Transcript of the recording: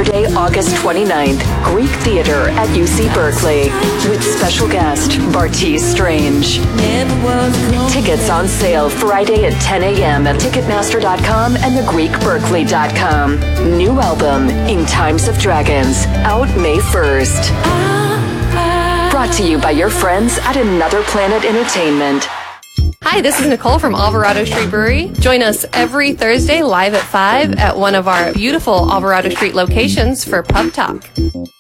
Saturday, August 29th, Greek Theater at UC Berkeley, with special guest Bartees Strange. Tickets on sale Friday at 10 a.m. at Ticketmaster.com and thegreekberkeley.com. New album, In Times of Dragons, out May 1st. Brought to you by your friends at Another Planet Entertainment. Hi, this is Nicole from Alvarado Street Brewery. Join us every Thursday live at 5 at one of our beautiful Alvarado Street locations for Pub Talk.